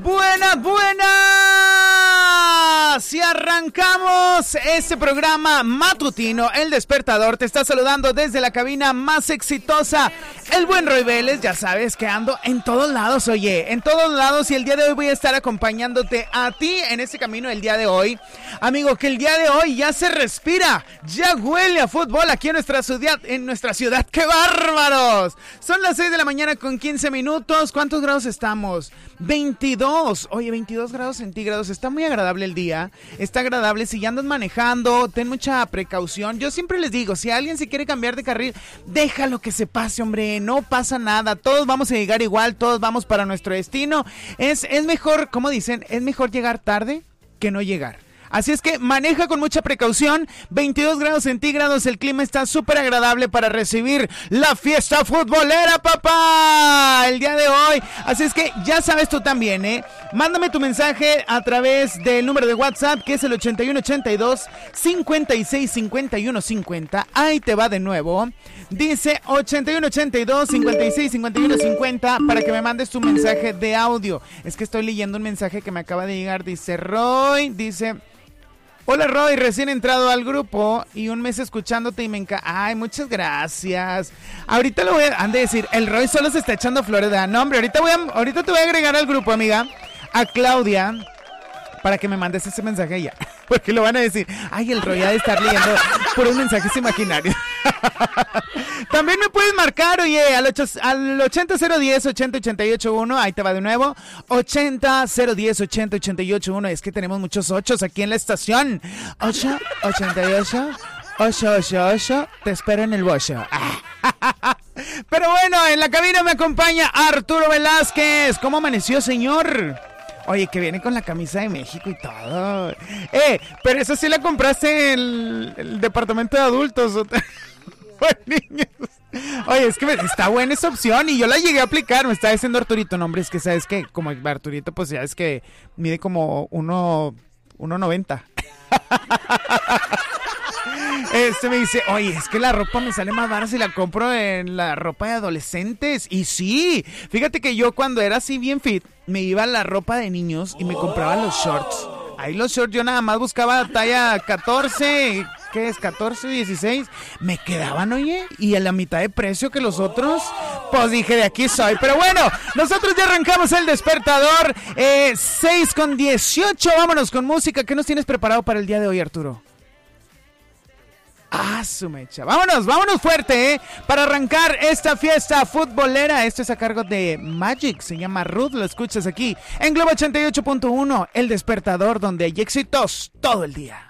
Buenas, buenas. Si arrancamos este programa matutino, El Despertador te está saludando desde la cabina más exitosa, el buen Roy Vélez. Ya sabes que ando en todos lados, oye, en todos lados, y el día de hoy voy a estar acompañándote a ti en este camino el día de hoy. Amigo, que el día de hoy ya se respira, ya huele a fútbol aquí en nuestra ciudad. ¡Qué bárbaros! Son las 6 de la mañana con 15 minutos. ¿Cuántos grados estamos? 22. Oye, 22 grados centígrados. Está muy agradable el día. Está agradable. Si ya andas manejando, ten mucha precaución. Yo siempre les digo, si alguien se quiere cambiar de carril, déjalo que se pase, hombre. No pasa nada. Todos vamos a llegar igual. Todos vamos para nuestro destino. Es mejor, como dicen, es mejor llegar tarde que no llegar. Así es que maneja con mucha precaución. 22 grados centígrados, el clima está súper agradable para recibir la fiesta futbolera, papá, el día de hoy. Así es que ya sabes tú también, mándame tu mensaje a través del número de WhatsApp, que es el 8182 56 51 50. Ahí te va de nuevo. Dice 8182 56 51 50 para que me mandes tu mensaje de audio. Es que estoy leyendo un mensaje que me acaba de llegar. Dice Roy, hola Roy, recién entrado al grupo y un mes escuchándote y me encanta. Ay, muchas gracias. Ahorita lo voy a... Han de decir, el Roy solo se está echando flores. No, hombre, ahorita te voy a agregar al grupo, amiga, a Claudia, para que me mandes ese mensaje ya. Porque lo van a decir, ay, el Roy ha de estar leyendo puros mensajes imaginarios. También me puedes marcar, oye, al 80-010-80-88-1. Ahí te va de nuevo, 80-010-80-88-1. Es que tenemos muchos 8 aquí en la estación. 8-88-888. Te espero en el bollo. Pero bueno, en la cabina me acompaña Arturo Velázquez. ¿Cómo amaneció, señor? Oye, que viene con la camisa de México y todo. Pero eso sí la compraste en el departamento de adultos. Niños. Oye, es que está buena esa opción y yo la llegué a aplicar. Me está diciendo Arturito, no, hombre, es que sabes que como Arturito, pues ya es que mide como 1.90. Me dice, oye, es que la ropa me sale más barata si la compro en la ropa de adolescentes. Y sí, fíjate que yo cuando era así bien fit, me iba a la ropa de niños y me compraba los shorts. Ahí los shorts yo nada más buscaba talla 14, ¿qué es? 14, 16. Me quedaban, oye, y a la mitad de precio que los otros. Pues dije, de aquí soy. Pero bueno, nosotros ya arrancamos el despertador. 6:18, vámonos con música. ¿Qué nos tienes preparado para el día de hoy, Arturo? Su mecha. Vámonos fuerte, para arrancar esta fiesta futbolera. Esto es a cargo de Magic, se llama Ruth, lo escuchas aquí en Globo 88.1, El Despertador, donde hay éxitos todo el día.